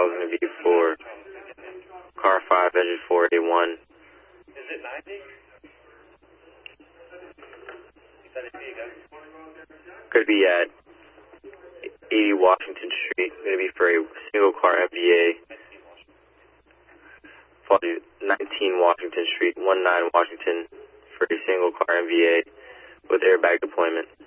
call is going to be for car 5, engine 481. Is it 90? Could be at 80 Washington Street. Going to be for a single car MVA. 19 Washington Street, 19 Washington, for a single car MVA with airbag deployment.